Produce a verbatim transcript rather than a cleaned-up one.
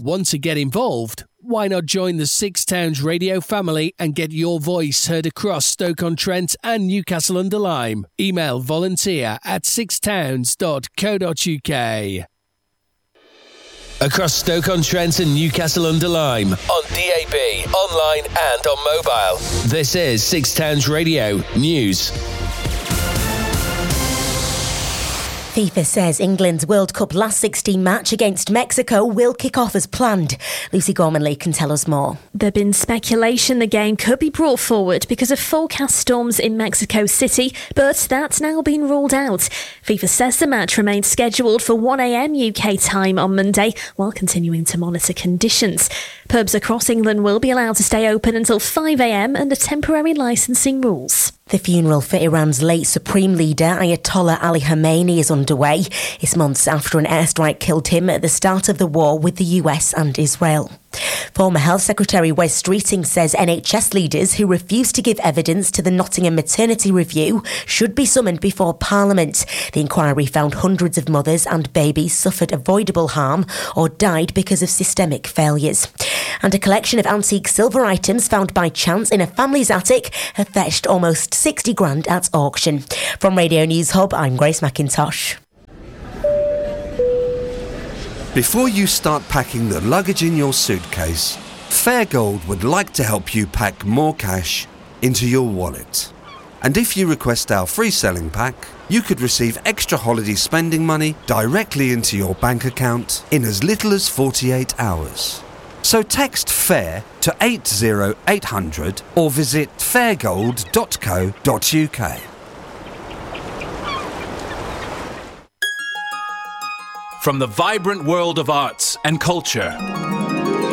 Want to get involved? Why not join the Six Towns radio family and get your voice heard across Stoke-on-Trent and Newcastle-under-Lyme? Email volunteer at sixtowns dot co dot uk. Across Stoke-on-Trent and Newcastle-under-Lyme, on D A B, online and on mobile. This is Six Towns Radio News. FIFA says England's World Cup last sixteen match against Mexico will kick off as planned. Lucy Gormanley can tell us more. There's been speculation the game could be brought forward because of forecast storms in Mexico City, but that's now been ruled out. FIFA says the match remains scheduled for one a.m. U K time on Monday, while continuing to monitor conditions. Pubs across England will be allowed to stay open until five a.m. under temporary licensing rules. The funeral for Iran's late Supreme Leader Ayatollah Ali Khamenei is underway. It's months after an airstrike killed him at the start of the war with the U S and Israel. Former Health Secretary Wes Streeting says N H S leaders who refuse to give evidence to the Nottingham maternity review should be summoned before Parliament. The inquiry found hundreds of mothers and babies suffered avoidable harm or died because of systemic failures. And a collection of antique silver items found by chance in a family's attic have fetched almost sixty grand at auction. From Radio News Hub, I'm Grace McIntosh. Before you start packing the luggage in your suitcase, Fairgold would like to help you pack more cash into your wallet. And if you request our free selling pack, you could receive extra holiday spending money directly into your bank account in as little as forty-eight hours. So text FAIR to eight zero eight hundred or visit fairgold dot co dot uk. From the vibrant world of arts and culture